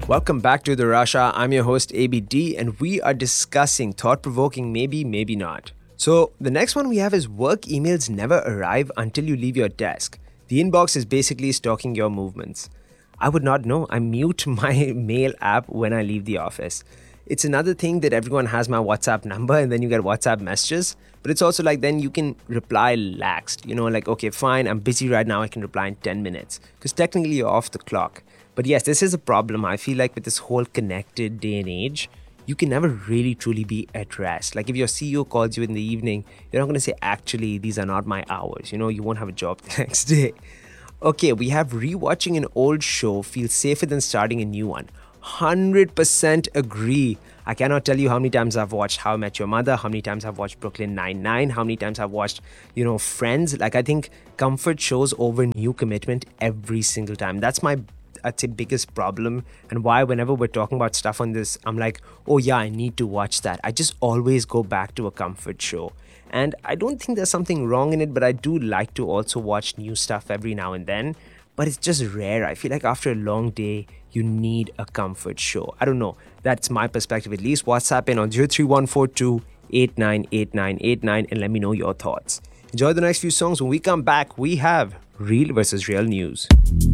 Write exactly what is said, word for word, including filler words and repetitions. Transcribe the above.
Welcome back to The Rasha. I'm your host A B D and we are discussing thought-provoking maybe, maybe not. So the next one we have is work emails never arrive until you leave your desk. The inbox is basically stalking your movements. I would not know. I mute my mail app when I leave the office. It's another thing that everyone has my WhatsApp number and then you get WhatsApp messages. But it's also like then you can reply laxed. You know, like, okay, fine, I'm busy right now. I can reply in ten minutes. Because technically you're off the clock. But yes, this is a problem. I feel like with this whole connected day and age, you can never really truly be at rest. Like if your C E O calls you in the evening, you're not going to say, actually, these are not my hours. You know, you won't have a job the next day. Okay, we have rewatching an old show feels safer than starting a new one. one hundred percent agree. I cannot tell you how many times I've watched How I Met Your Mother, how many times I've watched Brooklyn Nine-Nine, how many times I've watched, you know, Friends. Like I think comfort shows over New Commitment every single time. That's my, I'd say, biggest problem, and why whenever we're talking about stuff on this, I'm like, oh yeah, I need to watch that. I just always go back to a comfort show. And I don't think there's something wrong in it, but I do like to also watch new stuff every now and then. But it's just rare. I feel like after a long day, you need a comfort show. I don't know. That's my perspective at least. WhatsApp in on zero three one four two eight nine eight nine eight nine and let me know your thoughts. Enjoy the next few songs. When we come back, we have Real versus Real News.